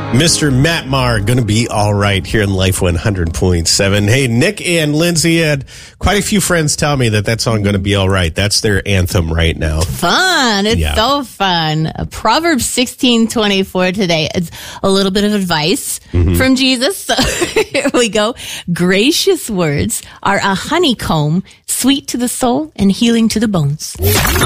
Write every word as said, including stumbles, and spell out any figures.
Mister Matt Maher, going to be all right here in Life one hundred point seven. Hey, Nick and Lindsay had quite a few friends tell me that that song, Going to Be All Right, that's their anthem right now. Fun. It's yeah. so fun. Uh, Proverbs sixteen twenty-four today. It's a little bit of advice mm-hmm. from Jesus. So here we go. Gracious words are a honeycomb, sweet to the soul and healing to the bones.